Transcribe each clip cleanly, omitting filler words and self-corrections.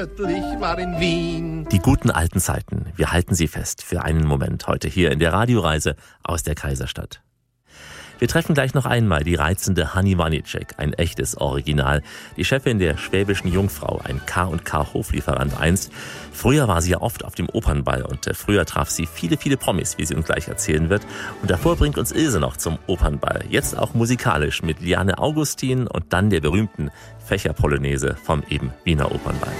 Ich war in Wien. Die guten alten Zeiten, wir halten sie fest für einen Moment heute hier in der Radioreise aus der Kaiserstadt. Wir treffen gleich noch einmal die reizende Hanni Wanicek, ein echtes Original. Die Chefin der Schwäbischen Jungfrau, ein K&K Hoflieferant einst. Früher war sie ja oft auf dem Opernball und früher traf sie viele, viele Promis, wie sie uns gleich erzählen wird. Und davor bringt uns Ilse noch zum Opernball. Jetzt auch musikalisch mit Liane Augustin und dann der berühmten Fächerpolonaise vom eben Wiener Opernball.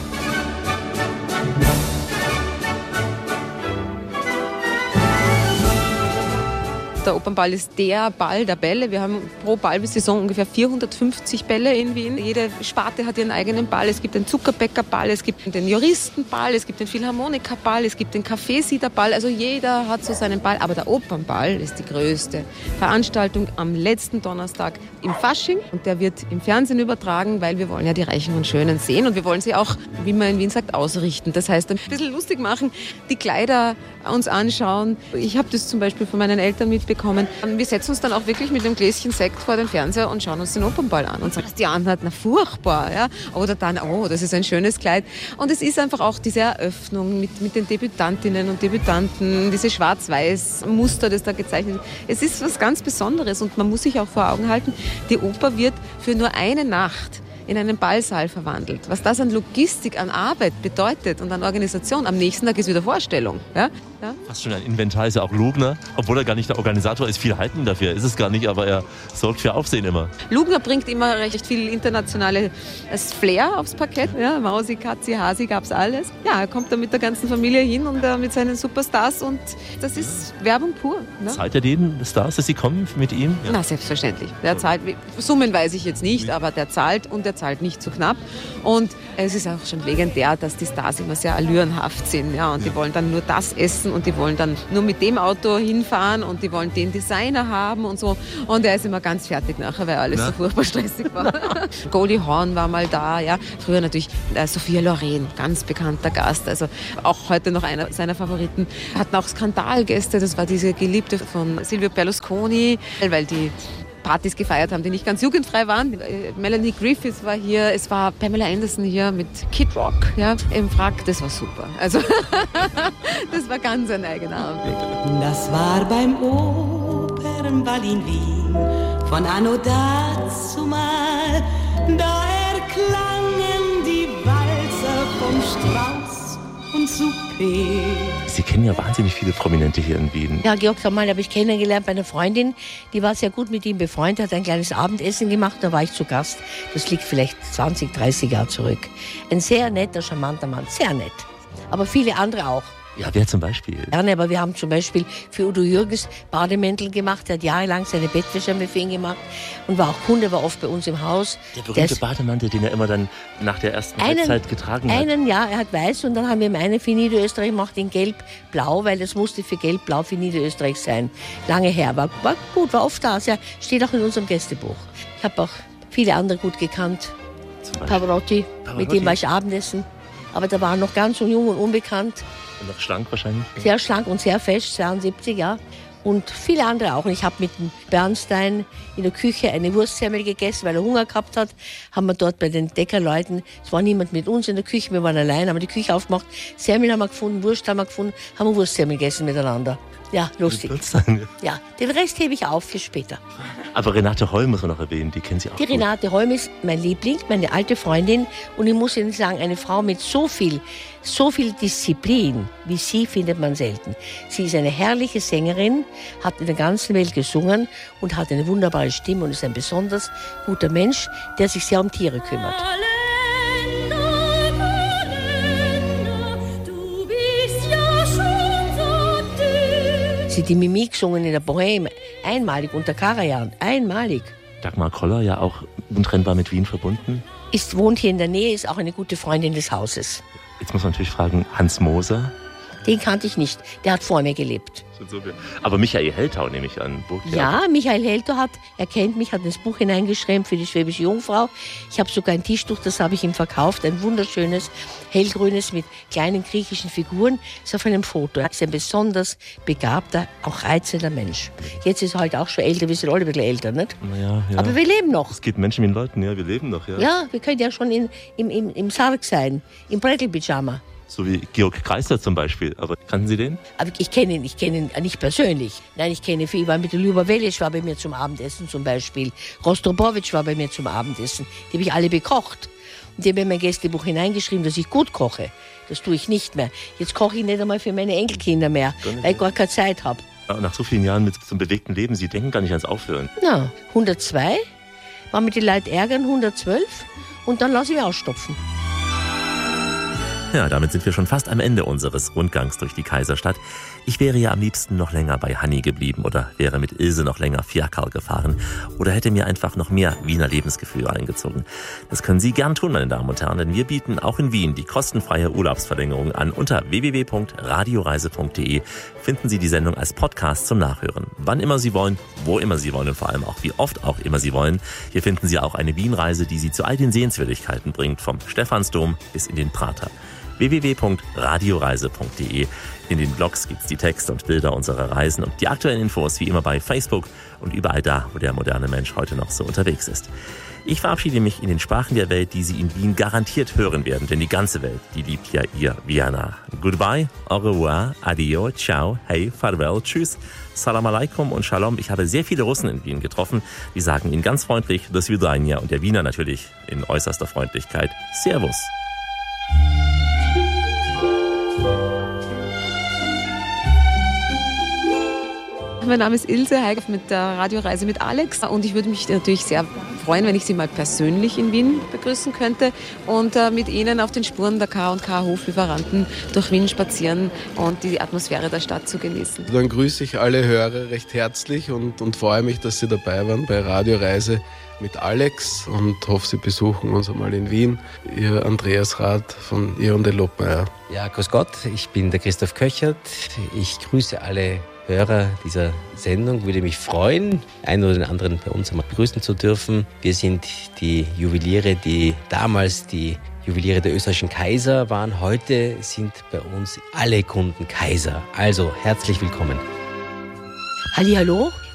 Der Opernball ist der Ball der Bälle. Wir haben pro Ballsaison ungefähr 450 Bälle in Wien. Jede Sparte hat ihren eigenen Ball. Es gibt den Zuckerbäckerball, es gibt den Juristenball, es gibt den Philharmonikerball, es gibt den Kaffeesiederball. Also jeder hat so seinen Ball. Aber der Opernball ist die größte Veranstaltung am letzten Donnerstag im Fasching. Und der wird im Fernsehen übertragen, weil wir wollen ja die Reichen und Schönen sehen. Und wir wollen sie auch, wie man in Wien sagt, ausrichten. Das heißt, ein bisschen lustig machen, die Kleider uns anschauen. Ich habe das zum Beispiel von meinen Eltern mitbekommen. Wir setzen uns dann auch wirklich mit einem Gläschen Sekt vor den Fernseher und schauen uns den Opernball an und sagen, die anderen, na furchtbar, ja. Oder dann, oh, das ist ein schönes Kleid. Und es ist einfach auch diese Eröffnung mit den Debütantinnen und Debütanten, diese schwarz-weiß Muster, das da gezeichnet wird. Es ist was ganz Besonderes und man muss sich auch vor Augen halten, die Oper wird für nur eine Nacht in einen Ballsaal verwandelt. Was das an Logistik, an Arbeit bedeutet und an Organisation. Am nächsten Tag ist wieder Vorstellung. Ja? Ja? Fast schon ein Inventar ist ja auch Lugner, obwohl er gar nicht der Organisator ist. Viel halten dafür ist es gar nicht, aber er sorgt für Aufsehen immer. Lugner bringt immer recht viel internationales Flair aufs Parkett. Ja? Mausi, Katzi, Hasi gab's alles. Ja, er kommt da mit der ganzen Familie hin und mit seinen Superstars und das ist Werbung pur. Ne? Zahlt er den Stars, dass sie kommen mit ihm? Ja. Na, selbstverständlich. Der zahlt, Summen weiß ich jetzt nicht, aber der zahlt und der zahlt nicht zu knapp. Und es ist auch schon legendär, dass die Stars immer sehr allürenhaft sind. Ja? Und die wollen dann nur das essen und die wollen dann nur mit dem Auto hinfahren und die wollen den Designer haben und so. Und er ist immer ganz fertig nachher, weil alles so furchtbar stressig war. Goldie Hawn war mal da. Ja? Früher natürlich Sophia Loren, ganz bekannter Gast. Also auch heute noch einer seiner Favoriten. Hatten auch Skandalgäste. Das war diese Geliebte von Silvio Berlusconi, weil die Partys gefeiert haben, die nicht ganz jugendfrei waren. Melanie Griffith war hier, es war Pamela Anderson hier mit Kid Rock, ja, im Frack. Das war super. Also das war ganz ein eigener Abend. Das war beim Opernball in Wien, von anno dazumal, da erklangen die Walzer vom Strauß und Souper. Sie kennen ja wahnsinnig viele Prominente hier in Wien. Ja, Georg Samal habe ich kennengelernt bei einer Freundin, die war sehr gut mit ihm befreundet, hat ein kleines Abendessen gemacht, da war ich zu Gast. Das liegt vielleicht 20, 30 Jahre zurück. Ein sehr netter, charmanter Mann, sehr nett. Aber viele andere auch. Ja, wer zum Beispiel? Ja, aber wir haben zum Beispiel für Udo Jürgens Bademäntel gemacht. Er hat jahrelang seine Bettwäsche für ihn gemacht und war auch Kunde, war oft bei uns im Haus. Der berühmte Bademantel, den er immer dann nach der ersten Halbzeit getragen hat. Ja, er hat weiß und dann haben wir ihm einen für Niederösterreich gemacht, in gelb-blau, weil das musste für gelb-blau für Niederösterreich sein. Lange her, war gut, war oft da. Ja, steht auch in unserem Gästebuch. Ich habe auch viele andere gut gekannt. Pavarotti, mit dem war ich Abendessen. Aber da war er noch ganz jung und unbekannt. Und noch schlank wahrscheinlich? Sehr schlank und sehr fest, 72, ja. Und viele andere auch. Und ich habe mit dem Bernstein in der Küche eine Wurstsemmel gegessen, weil er Hunger gehabt hat. Haben wir dort bei den Deckerleuten, es war niemand mit uns in der Küche, wir waren allein, haben wir die Küche aufgemacht. Semmel haben wir gefunden, Wurst haben wir gefunden, haben wir Wurstsemmel gegessen miteinander. Ja, lustig. Ja, den Rest hebe ich auf für später. Aber Renate Holm muss man noch erwähnen, die kennen Sie auch Die Renate Holm ist mein Liebling, meine alte Freundin. Und ich muss Ihnen sagen, eine Frau mit so viel Disziplin wie sie findet man selten. Sie ist eine herrliche Sängerin, hat in der ganzen Welt gesungen und hat eine wunderbare Stimme und ist ein besonders guter Mensch, der sich sehr um Tiere kümmert. Sie hat die Mimik gesungen in der Bohème, einmalig, unter Karajan, einmalig. Dagmar Koller, ja auch untrennbar mit Wien verbunden. Wohnt hier in der Nähe, ist auch eine gute Freundin des Hauses. Jetzt muss man natürlich fragen, Hans Moser? Den kannte ich nicht. Der hat vor mir gelebt. Aber Michael Heltau nehme ich an. Ja, Michael Heltau er kennt mich, hat ins Buch hineingeschrieben für die Schwäbische Jungfrau. Ich habe sogar ein Tischtuch, das habe ich ihm verkauft. Ein wunderschönes, hellgrünes mit kleinen griechischen Figuren. Ist auf einem Foto. Er ist ein besonders begabter, auch reizender Mensch. Jetzt ist er halt auch schon älter, wir sind alle ein bisschen älter, nicht? Ja. Aber wir leben noch. Es geht Menschen wie Leuten, ja, wir leben noch, ja. Ja, wir können ja schon im Sarg sein, im Brettelpyjama. So wie Georg Kreisler zum Beispiel. Aber kannten Sie den? Aber ich kenne ihn nicht persönlich. Nein, ich kenne viel. Ich war mit der Ljuba Velic war bei mir zum Abendessen zum Beispiel. Rostropowitsch war bei mir zum Abendessen. Die habe ich alle bekocht. Und die haben in mein Gästebuch hineingeschrieben, dass ich gut koche. Das tue ich nicht mehr. Jetzt koche ich nicht einmal für meine Enkelkinder mehr, weil ich gar keine Zeit habe. Nach so vielen Jahren mit so einem bewegten Leben, Sie denken gar nicht ans Aufhören. Na, 102, war mit den Leuten ärgern, 112 und dann lasse ich ausstopfen. Ja, damit sind wir schon fast am Ende unseres Rundgangs durch die Kaiserstadt. Ich wäre ja am liebsten noch länger bei Hanni geblieben oder wäre mit Ilse noch länger Fiakerl gefahren oder hätte mir einfach noch mehr Wiener Lebensgefühl reingezogen. Das können Sie gern tun, meine Damen und Herren, denn wir bieten auch in Wien die kostenfreie Urlaubsverlängerung an. Unter www.radioreise.de finden Sie die Sendung als Podcast zum Nachhören. Wann immer Sie wollen, wo immer Sie wollen und vor allem auch wie oft auch immer Sie wollen. Hier finden Sie auch eine Wienreise, die Sie zu all den Sehenswürdigkeiten bringt, vom Stephansdom bis in den Prater. www.radioreise.de. In den Blogs gibt's die Texte und Bilder unserer Reisen und die aktuellen Infos wie immer bei Facebook und überall da, wo der moderne Mensch heute noch so unterwegs ist. Ich verabschiede mich in den Sprachen der Welt, die Sie in Wien garantiert hören werden, denn die ganze Welt, die liebt ja Ihr Vienna. Goodbye, au revoir, adio, ciao, hey, farewell, tschüss, salam alaikum und shalom. Ich habe sehr viele Russen in Wien getroffen, die sagen Ihnen ganz freundlich do svidaniya und der Wiener natürlich in äußerster Freundlichkeit Servus. Mein Name ist Ilse Heig mit der Radioreise mit Alex und ich würde mich natürlich sehr freuen, wenn ich Sie mal persönlich in Wien begrüßen könnte und mit Ihnen auf den Spuren der K&K Hoflieferanten durch Wien spazieren und die Atmosphäre der Stadt zu genießen. Dann grüße ich alle Hörer recht herzlich und freue mich, dass Sie dabei waren bei Radioreise mit Alex und hoffe, Sie besuchen uns einmal in Wien. Ihr Andreas Rath von Irondel Lobmeier. Ja, grüß Gott, ich bin der Christoph Köchert. Ich grüße alle Hörer dieser Sendung. Würde mich freuen, einen oder den anderen bei uns einmal begrüßen zu dürfen. Wir sind die Juweliere, die damals die Juweliere der österreichischen Kaiser waren. Heute sind bei uns alle Kunden Kaiser. Also herzlich willkommen. Hallihallo,